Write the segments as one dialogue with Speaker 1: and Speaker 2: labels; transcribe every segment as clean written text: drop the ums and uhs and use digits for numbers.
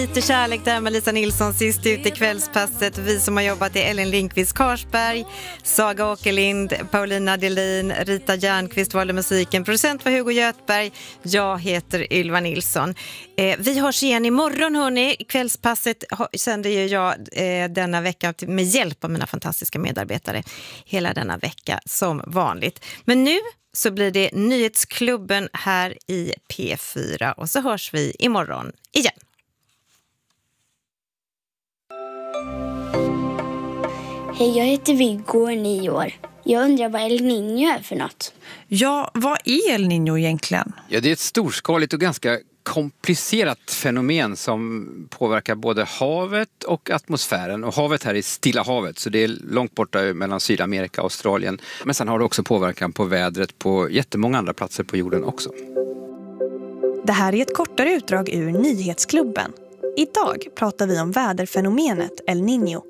Speaker 1: Lite kärlek där med Lisa Nilsson sist ut i kvällspasset. Vi som har jobbat är Ellen Lindqvist Karsberg, Saga Åkerlind, Paulina Delin, Rita Järnqvist valde musiken. Producent var Hugo Göthberg. Jag heter Ylva Nilsson. Vi hörs igen imorgon hörni. Kvällspasset sänder ju jag denna vecka med hjälp av mina fantastiska medarbetare. Hela denna vecka som vanligt. Men nu så blir det Nyhetsklubben här i P4 och så hörs vi imorgon igen.
Speaker 2: Hej, jag heter Viggo och är 9 år. Jag undrar vad El Niño är för något.
Speaker 3: Ja, vad är El Niño egentligen?
Speaker 4: Ja, det är ett storskaligt och ganska komplicerat fenomen som påverkar både havet och atmosfären. Och havet här är Stilla havet, så det är långt borta mellan Sydamerika och Australien. Men sen har det också påverkan på vädret på jättemånga andra platser på jorden också.
Speaker 3: Det här är ett kortare utdrag ur Nyhetsklubben. Idag pratar vi om väderfenomenet El Niño.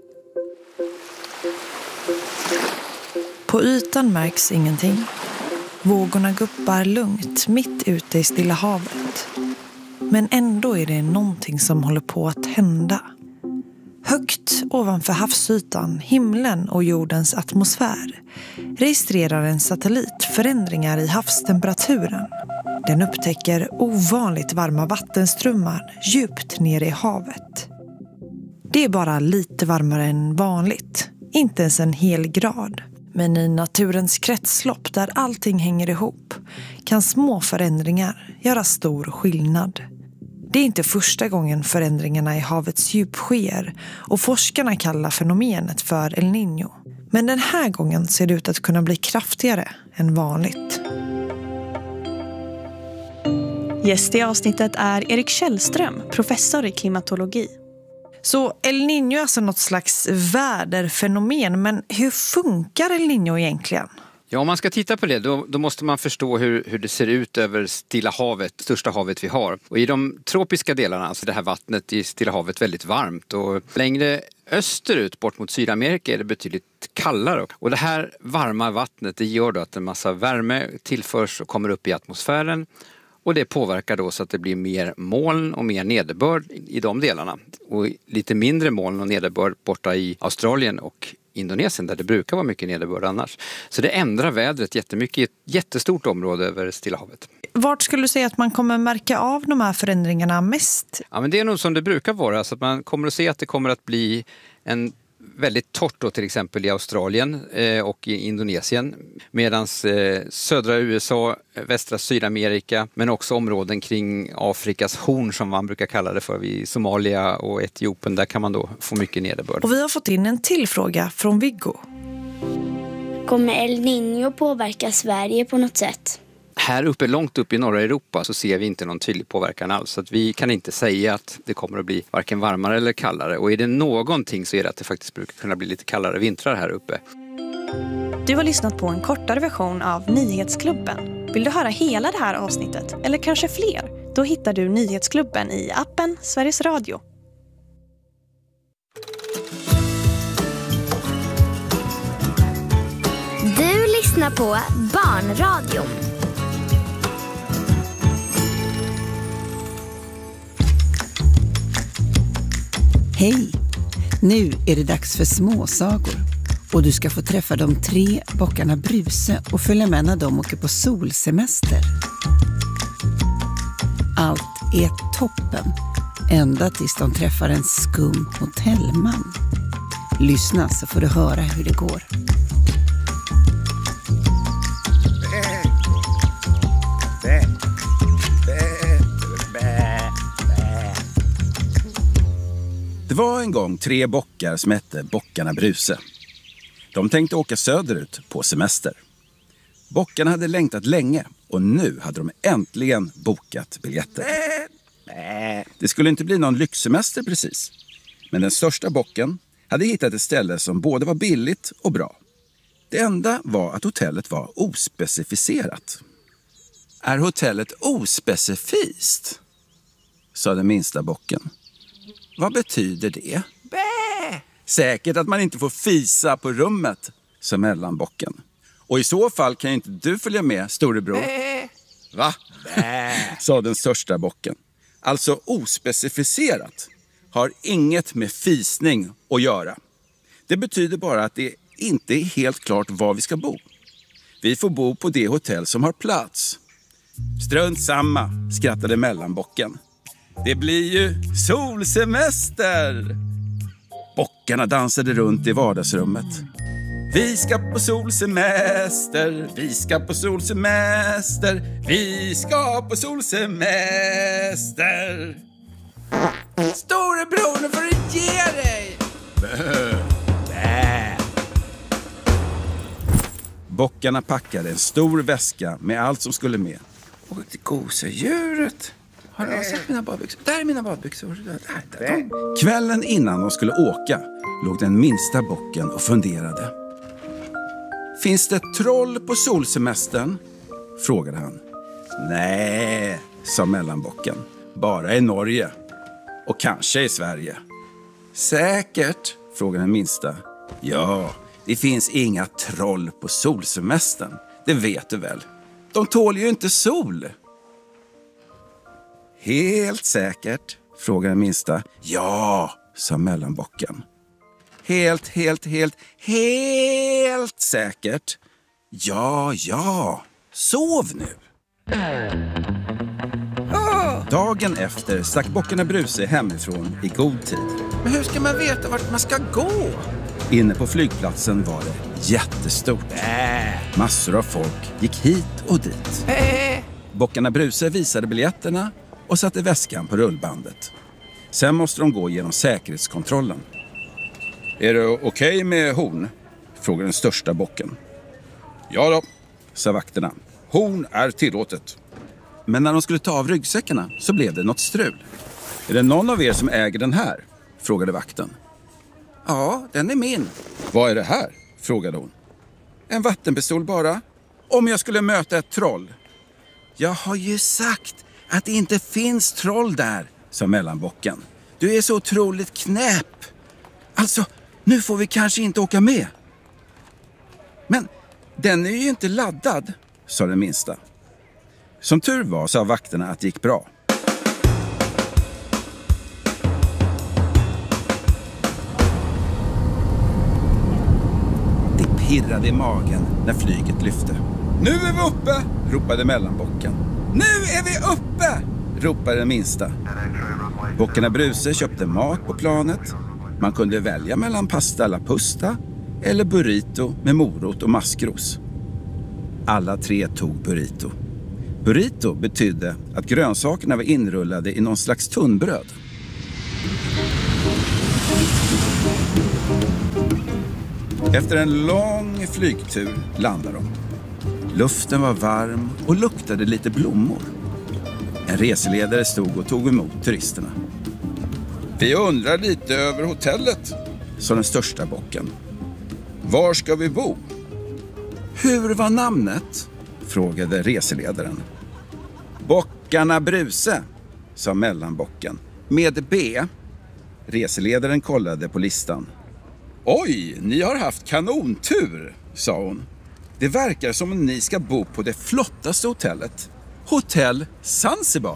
Speaker 3: På ytan märks ingenting. Vågorna guppar lugnt mitt ute i Stilla havet. Men ändå är det någonting som håller på att hända. Högt ovanför havsytan, himlen och jordens atmosfär registrerar en satellit förändringar i havstemperaturen. Den upptäcker ovanligt varma vattenströmmar djupt ner i havet. Det är bara lite varmare än vanligt, inte ens en hel grad. Men i naturens kretslopp där allting hänger ihop kan små förändringar göra stor skillnad. Det är inte första gången förändringarna i havets djup sker och forskarna kallar fenomenet för El Niño. Men den här gången ser det ut att kunna bli kraftigare än vanligt. Gäst i avsnittet är Erik Källström, professor i klimatologi. Så El Niño är alltså något slags väderfenomen, men hur funkar El Niño egentligen?
Speaker 4: Ja, om man ska titta på det då måste man förstå hur det ser ut över Stilla havet, största havet vi har. Och i de tropiska delarna, alltså det här vattnet i Stilla havet väldigt varmt. Och längre österut bort mot Sydamerika är det betydligt kallare. Och det här varma vattnet det gör då att en massa värme tillförs och kommer upp i atmosfären. Och det påverkar då så att det blir mer moln och mer nederbörd i de delarna. Och lite mindre moln och nederbörd borta i Australien och Indonesien där det brukar vara mycket nederbörd annars. Så det ändrar vädret jättemycket i ett jättestort område över Stilla havet.
Speaker 3: Vart skulle du säga att man kommer märka av de här förändringarna mest?
Speaker 4: Ja, men det är nog som det brukar vara. Så att man kommer att se att det kommer att bli en väldigt torrt då, till exempel i Australien och i Indonesien. Medan södra USA, västra Sydamerika men också områden kring Afrikas horn som man brukar kalla det för, vid Somalia och Etiopien, där kan man då få mycket nederbörd.
Speaker 3: Och vi har fått in en till fråga från Viggo.
Speaker 2: Kommer El Niño påverka Sverige på något sätt?
Speaker 4: Här uppe, långt upp i norra Europa så ser vi inte någon tydlig påverkan alls. Så att vi kan inte säga att det kommer att bli varken varmare eller kallare. Och är det någonting så är det att det faktiskt brukar kunna bli lite kallare vintrar här uppe.
Speaker 3: Du har lyssnat på en kortare version av Nyhetsklubben. Vill du höra hela det här avsnittet eller kanske fler? Då hittar du Nyhetsklubben i appen Sveriges Radio.
Speaker 5: Du lyssnar på Barnradion.
Speaker 6: Hej! Nu är det dags för småsagor och du ska få träffa de 3 bockarna Bruse och följa med när de åker på solsemester. Allt är toppen, ända tills de träffar en skum hotellman. Lyssna så får du höra hur det går.
Speaker 7: Det var en gång 3 bockar som hette bockarna Bruse. De tänkte åka söderut på semester. Bockarna hade längtat länge och nu hade de äntligen bokat biljetter. Det skulle inte bli någon lyxsemester precis. Men den största bocken hade hittat ett ställe som både var billigt och bra. Det enda var att hotellet var ospecificerat. Är hotellet ospecifiskt? Sa den minsta bocken. Vad betyder det? Bä! Säkert att man inte får fisa på rummet, sa mellanbocken. Och i så fall kan ju inte du följa med, storebror. Bä! Va? Bä! Sa den största bocken. Alltså ospecificerat. har inget med fisning att göra. Det betyder bara att det inte är helt klart var vi ska bo. Vi får bo på det hotell som har plats. Strunt samma, skrattade mellanbocken. Det blir ju solsemester! Bockarna dansade runt i vardagsrummet. Vi ska på solsemester, vi ska på solsemester, vi ska på solsemester.
Speaker 8: Storebror, nu får du ge dig!
Speaker 7: Bockarna packade en stor väska med allt som skulle med. Och till gosedjuret. Har du sett mina badbyxor? Där är mina badbyxor. Där. Kvällen innan de skulle åka låg den minsta bocken och funderade. Finns det troll på solsemestern? Frågade han. Nej, sa mellanbocken. Bara i Norge. Och kanske i Sverige. Säkert, frågade den minsta. Ja, det finns inga troll på solsemestern. Det vet du väl. De tål ju inte sol. Helt säkert, frågade den minsta. Ja, sa mellanbocken. Helt säkert. Ja. Sov nu. Dagen efter stack bockarna Bruse hemifrån i god tid.
Speaker 8: Men hur ska man veta vart man ska gå?
Speaker 7: Inne på flygplatsen var det jättestort. Massor av folk gick hit och dit. Bockarna Bruse visade biljetterna och satte väskan på rullbandet. Sen måste de gå genom säkerhetskontrollen. Är det okej med horn? Frågade den största bocken. Ja då, sa vakterna. Horn är tillåtet. Men när de skulle ta av ryggsäckarna så blev det något strul. Är det någon av er som äger den här? Frågade vakten. Ja, den är min. Vad är det här? Frågade hon. En vattenpistol bara. Om jag skulle möta ett troll. Jag har ju sagt att det inte finns troll där, sa mellanbocken. Du är så otroligt knäpp. Alltså, nu får vi kanske inte åka med. Men den är ju inte laddad, sa den minsta. Som tur var sa vakterna att det gick bra. Det pirrade i magen när flyget lyfte. Nu är vi uppe, ropade mellanbocken. Nu är vi uppe, ropade den minsta. Bockarna Bruse köpte mat på planet. Man kunde välja mellan pasta alla pusta eller burrito med morot och maskros. Alla tre tog burrito. Burrito betydde att grönsakerna var inrullade i någon slags tunnbröd. Efter en lång flygtur landade de. Luften var varm och luktade lite blommor. En reseledare stod och tog emot turisterna. Vi undrar lite över hotellet, sa den största bocken. Var ska vi bo? Hur var namnet? Frågade reseledaren. Bockarna Bruse, sa mellanbocken. Med B. Reseledaren kollade på listan. Oj, ni har haft kanontur, sa hon. Det verkar som om ni ska bo på det flottaste hotellet. Hotell Zanzibar.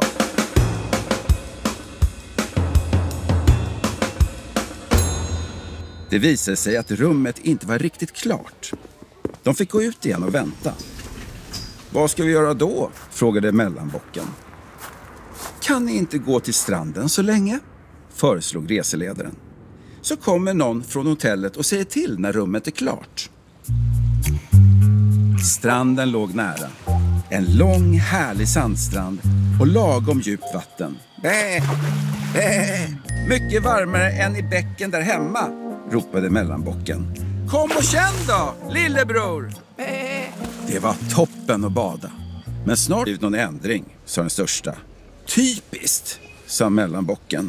Speaker 7: Det visade sig att rummet inte var riktigt klart. De fick gå ut igen och vänta. Vad ska vi göra då? Frågade mellanbocken. Kan ni inte gå till stranden så länge? Föreslog reseledaren. Så kommer någon från hotellet och säger till när rummet är klart. Stranden låg nära. En lång härlig sandstrand och lagom djupt vatten. Bä, bä. Mycket varmare än i bäcken där hemma, ropade mellanbocken. Kom och känn då, lillebror! Bä. Det var toppen att bada. Men snart blev det någon ändring, sa den största. Typiskt, sa mellanbocken.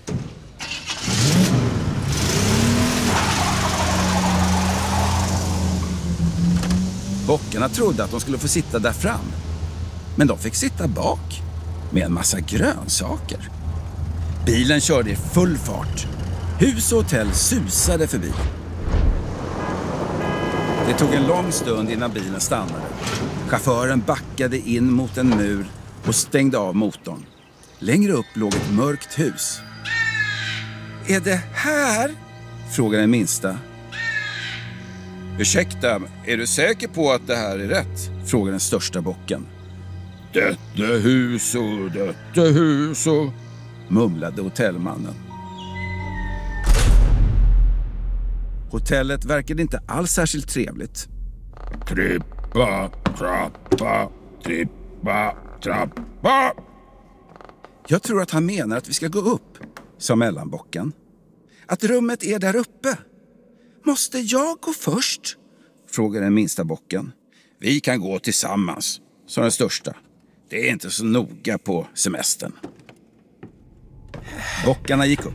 Speaker 7: Bockarna trodde att de skulle få sitta där fram. Men de fick sitta bak med en massa grönsaker. Bilen körde i full fart. Hus och hotell susade förbi. Det tog en lång stund innan bilen stannade. Chauffören backade in mot en mur och stängde av motorn. Längre upp låg ett mörkt hus. Är det här? Frågar den minsta. Ursäkta, är du säker på att det här är rätt? Frågar den största bocken. Detta hus och mumlade hotellmannen. Hotellet verkade inte alls särskilt trevligt. Trippa, trappa, trippa, trappa. Jag tror att han menar att vi ska gå upp, sa mellanbocken. Att rummet är där uppe. Måste jag gå först? Frågade den minsta bocken. Vi kan gå tillsammans, sa den största. Det är inte så noga på semestern. Bockarna gick upp.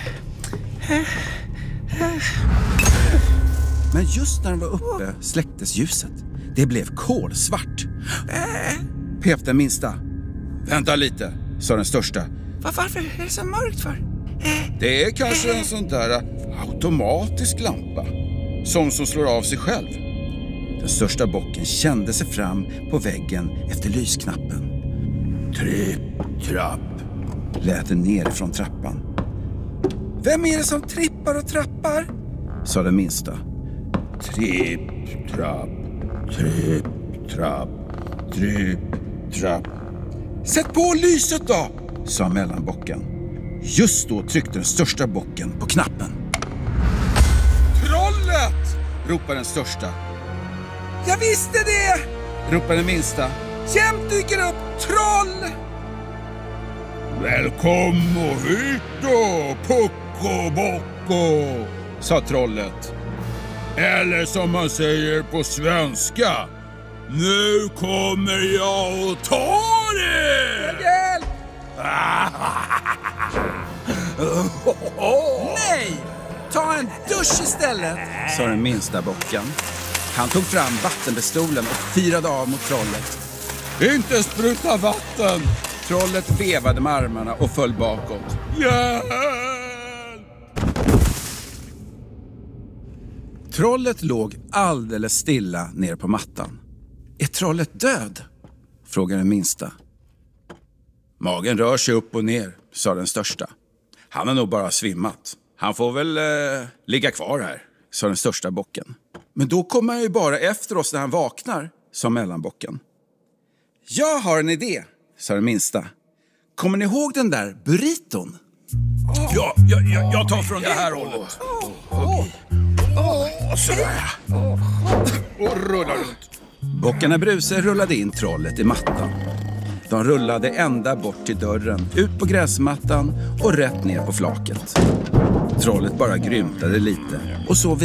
Speaker 7: Men just när de var uppe släcktes ljuset. Det blev kolsvart. Pep den minsta. Vänta lite, sa den största.
Speaker 8: Varför är det så mörkt för?
Speaker 7: Det är kanske en sån där automatisk lampa. Som slår av sig själv. Den största bocken kände sig fram på väggen efter lysknappen. Tripp, trapp, lät det nerifrån trappan. Vem är det som trippar och trappar? Sa den minsta. Tripp, trapp, tripp, trapp, tripp, trapp. Sätt på lyset då, sa mellanbocken. Just då tryckte den största bocken på knappen. Trollet! Ropade den största. Jag visste det! Ropade den minsta. Jämt dyker upp troll! Välkommen hit då, Pucko Bocko, sa trollet. Eller som man säger på svenska. Nu kommer jag och tar er! Hjälp!
Speaker 8: Nej! Ta en dusch istället!
Speaker 7: Sa den minsta bocken. Han tog fram vattenbestolen och firade av mot trollet. Inte spruta vatten! Trollet vevade med armarna och föll bakåt. Hjälp! Trollet låg alldeles stilla ner på mattan. Är trollet död? Frågade den minsta. Magen rör sig upp och ner, sa den största. Han har nog bara svimmat. Han får väl ligga kvar här, sa den största bocken. Men då kommer han ju bara efter oss när han vaknar, sa mellanbocken. Jag har en idé, sa den minsta. Kommer ni ihåg den där burriton? Ja, jag tar från det här hållet. Sådär. Och rullar runt. Bockarna Bruse rullade in trollet i mattan. De rullade ända bort till dörren, ut på gräsmattan och rätt ner på flaket. Trollet bara grymtade lite och så